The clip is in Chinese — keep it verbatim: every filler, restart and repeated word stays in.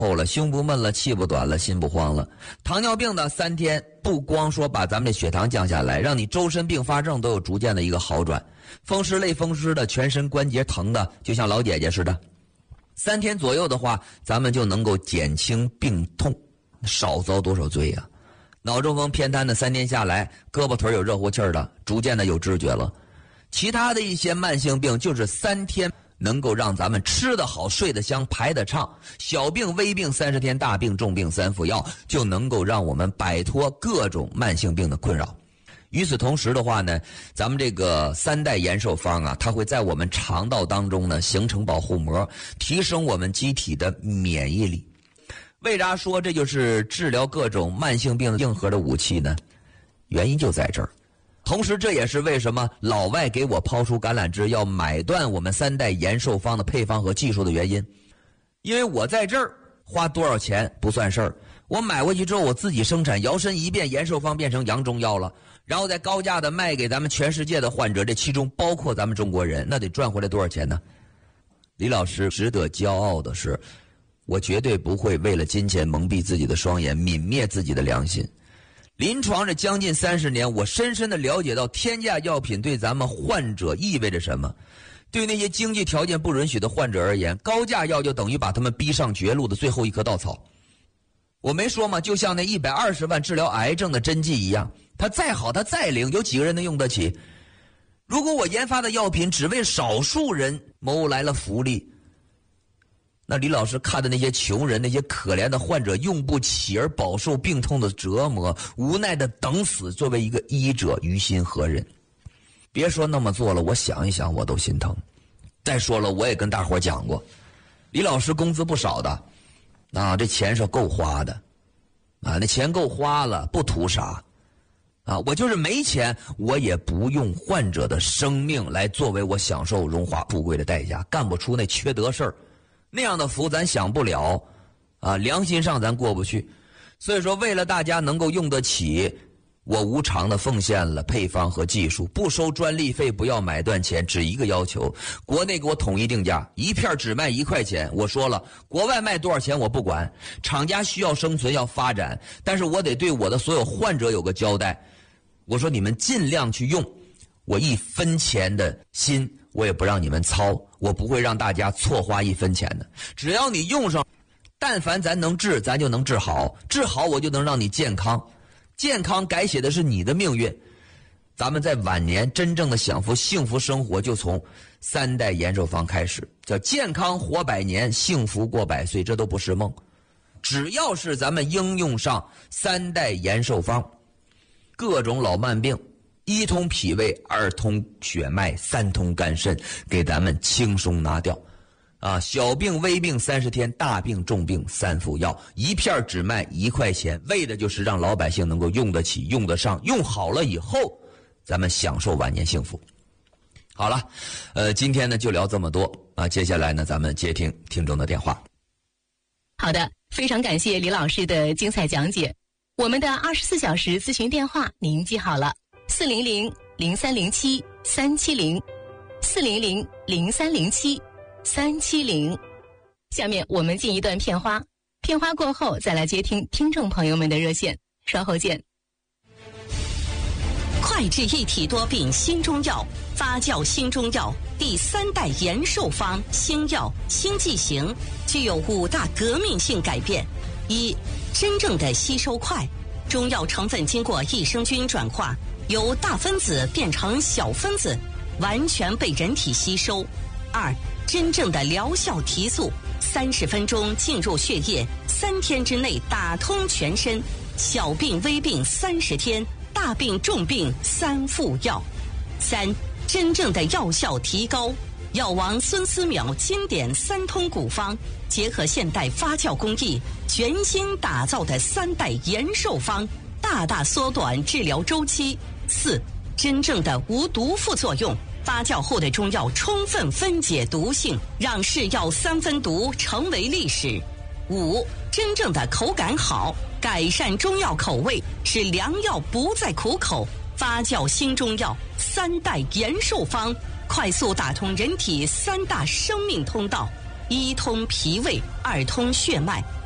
厚了，胸不闷了，气不短了，心不慌了。糖尿病的三天不光说把咱们的血糖降下来，让你周身并发症都有逐渐的一个好转。风湿类风湿的，全身关节疼的，就像老姐姐似的，三天左右的话，咱们就能够减轻病痛，少遭多少罪啊！脑中风偏瘫的，三天下来，胳膊腿有热乎气儿的，逐渐的有知觉了。其他的一些慢性病，就是三天能够让咱们吃得好、睡得香、排得畅。小病、微病三十天，大病、重病三服药，就能够让我们摆脱各种慢性病的困扰。与此同时的话呢，咱们这个三代延寿方啊，它会在我们肠道当中呢形成保护膜，提升我们机体的免疫力。为啥说这就是治疗各种慢性病硬核的武器呢？原因就在这儿。同时这也是为什么老外给我抛出橄榄枝要买断我们三代延寿方的配方和技术的原因。因为我在这儿花多少钱不算事儿，我买回去之后我自己生产，摇身一变延寿方变成洋中药了，然后再高价的卖给咱们全世界的患者，这其中包括咱们中国人，那得赚回来多少钱呢？李老师值得骄傲的是，我绝对不会为了金钱蒙蔽自己的双眼，泯灭自己的良心。临床这将近三十年，我深深的了解到天价药品对咱们患者意味着什么。对那些经济条件不允许的患者而言，高价药就等于把他们逼上绝路的最后一棵稻草。我没说吗？就像那一百二十万治疗癌症的针剂一样，它再好，它再灵，有几个人能用得起？如果我研发的药品只为少数人谋来了福利，那李老师看的那些穷人，那些可怜的患者用不起而饱受病痛的折磨，无奈的等死，作为一个医者，于心何忍？别说那么做了，我想一想我都心疼。再说了，我也跟大伙讲过，李老师工资不少的，啊，这钱是够花的，啊，那钱够花了，不图啥，啊，我就是没钱，我也不用患者的生命来作为我享受荣华富贵的代价，干不出那缺德事儿。那样的福咱享不了，啊，良心上咱过不去。所以说为了大家能够用得起，我无偿的奉献了配方和技术，不收专利费，不要买断钱，只一个要求，国内给我统一定价，一片只卖一块钱。我说了，国外卖多少钱我不管，厂家需要生存要发展，但是我得对我的所有患者有个交代。我说你们尽量去用，我一分钱的心我也不让你们操，我不会让大家错花一分钱的。只要你用上，但凡咱能治，咱就能治好，治好我就能让你健康，健康改写的是你的命运。咱们在晚年真正的享福幸福生活，就从三代延寿方开始，叫健康活百年，幸福过百岁，这都不是梦。只要是咱们应用上三代延寿方，各种老慢病，一通脾胃，二通血脉，三通肝肾，给咱们轻松拿掉。啊，小病微病三十天，大病重病三服药，一片只卖一块钱，为的就是让老百姓能够用得起、用得上，用好了以后，咱们享受晚年幸福。好了，呃，今天呢就聊这么多啊，接下来呢咱们接听听众的电话。 好的，非常感谢李老师的精彩讲解。我们的二十四小时咨询电话您记好了。四零零零三零七三七零，四零零零三零七三七零。下面我们进一段片花，片花过后再来接听听众朋友们的热线，稍后见。 快治一体多病新中药，发酵新中药第三代延寿方新药新剂型，具有五大革命性改变。一、真正的吸收快，中药成分经过益生菌转化，由大分子变成小分子，完全被人体吸收。二、真正的疗效提速，三十分钟进入血液，三天之内打通全身，小病微病三十天，大病重病三服药。三、真正的药效提高，药王孙思邈经典三通古方，结合现代发酵工艺，全新打造的三代延寿方，大大缩短治疗周期。四、真正的无毒副作用，发酵后的中药充分分解毒性，让是药三分毒成为历史。五、真正的口感好，改善中药口味，使良药不再苦口。发酵新中药三代延寿方，快速打通人体三大生命通道：一通脾胃，二通血脉，